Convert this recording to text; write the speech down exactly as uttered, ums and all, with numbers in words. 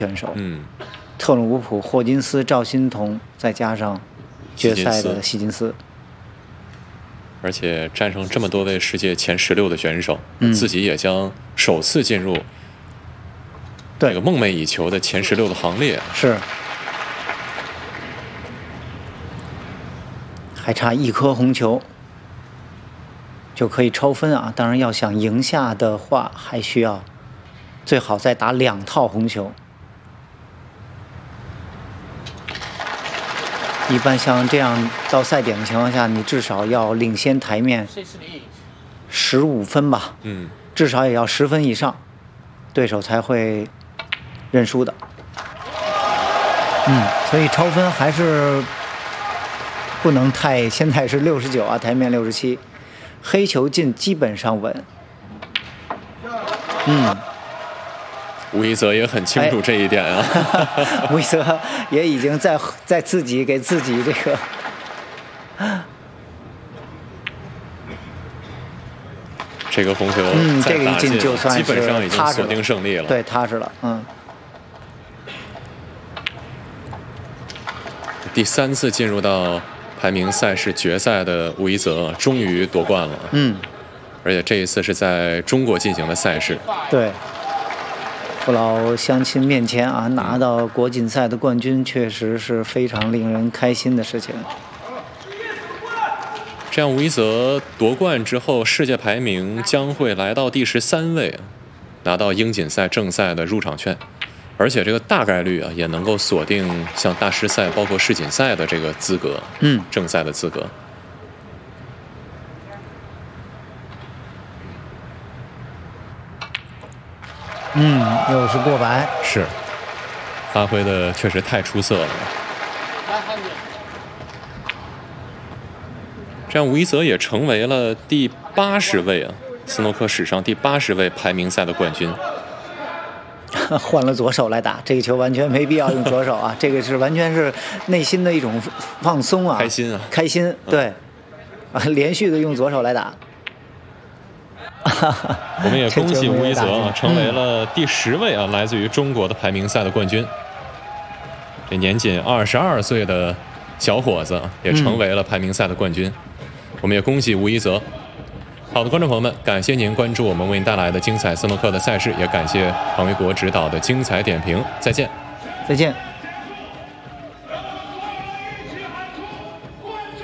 选手， 嗯， 特鲁普、霍金斯、赵心童，再加上决赛的希金斯， 而且战胜这么多位世界前十六的选手， 嗯、 自己也将首次进入这个梦寐以求的前十六的行列。 是，还差一颗红球就可以超分啊！当然，要想赢下的话，还需要最好再打两套红球。一般像这样到赛点的情况下，你至少要领先台面十五分吧， 嗯， 至少也要十分以上，对手才会认输的。嗯，所以超分还是不能太，现在是六十九啊，台面六十七，黑球进基本上稳。嗯。 吴一泽也很清楚这一点啊， 哎、吴一泽也已经在在自己给自己这个， 这个红球， 嗯，这个一进就算是基本上已经锁定胜利了， 对，踏实了，嗯。 第三次进入到排名赛事决赛的吴一泽终于夺冠了， 嗯， 而且这一次是在中国进行的赛事， 对。父老乡亲面前啊，拿到国锦赛的冠军，确实是非常令人开心的事情。 这样，吴一泽夺冠之后，世界排名将会来到第十三位，拿到英锦赛正赛的入场券，而且这个大概率啊，也能够锁定像大师赛、包括世锦赛的这个资格， 嗯， 正赛的资格。 嗯，又是过百， 是，发挥的确实太出色了。这样，吴一泽也成为了第八十位啊，斯诺克史上第八十位排名赛的冠军。 换了左手来打这个球，完全没必要用左手啊！这个是完全是内心的一种放松啊， 开心啊， 开心，对，啊，连续的用左手来打。 我们也恭喜吴一泽啊，成为了第十位啊，来自于中国的排名赛的冠军。这年仅二十二岁的小伙子也成为了排名赛的冠军。我们也恭喜吴一泽。好的，观众朋友们，感谢您关注我们为您带来的精彩斯诺克的赛事，也感谢庞维国指导的精彩点评。再见， 再见。